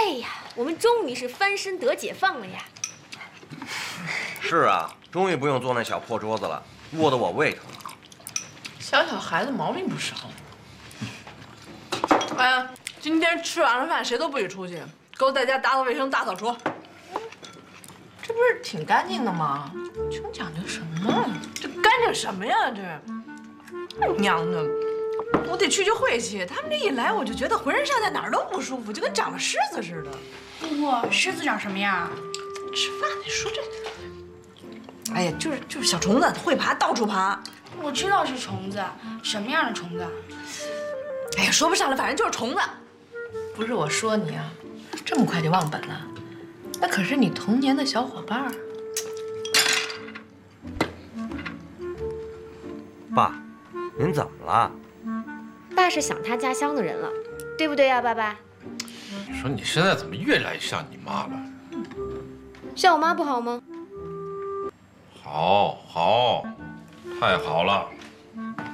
哎呀，我们终于是翻身得解放了呀！ 是啊，终于不用坐那小破桌子了，窝得我胃疼。 小孩子毛病不少。哎呀，今天吃完了饭谁都不许出去，给我在家打扫卫生、大扫除。这不是挺干净的吗？穷讲究什么？这干净什么呀？这娘的！我得去晦气。他们这一来，我就觉得浑身上下哪儿都不舒服，就跟长了虱子似的。 姑姑，虱子长什么样？ 吃饭得说这。哎呀，就是小虫子，会爬，到处爬。 我知道是虫子，什么样的虫子？ 哎呀，说不上来，反正就是虫子。不是我说你啊，这么快就忘本了？那可是你童年的小伙伴儿。 爸，您怎么了？ 爸是想他家乡的人了，对不对呀，爸爸？ 你说你现在怎么越来越像你妈了？ 像我妈不好吗？ 好，太好了。